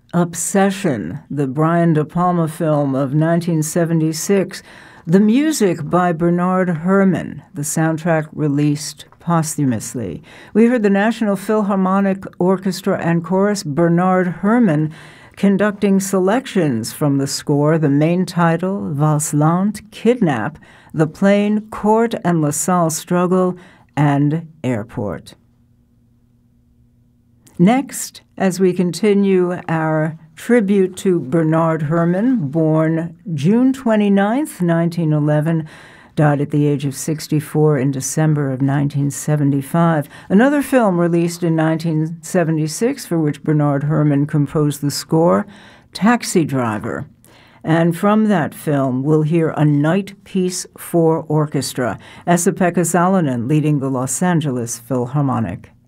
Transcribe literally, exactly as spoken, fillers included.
Obsession, the Brian De Palma film of nineteen seventy-six. The music by Bernard Herrmann, the soundtrack released posthumously. We heard the National Philharmonic Orchestra and Chorus, Bernard Herrmann, conducting selections from the score, the main title, Valse Lente, Kidnap, The Plane, Court and LaSalle Struggle, and Airport. Next, as we continue our tribute to Bernard Herrmann, born June twenty-ninth, nineteen eleven, died at the age of sixty-four in December of nineteen seventy-five. Another film released in nineteen seventy-six for which Bernard Herrmann composed the score, Taxi Driver. And from that film, we'll hear A Night Piece for Orchestra, Esa-Pekka Salonen leading the Los Angeles Philharmonic.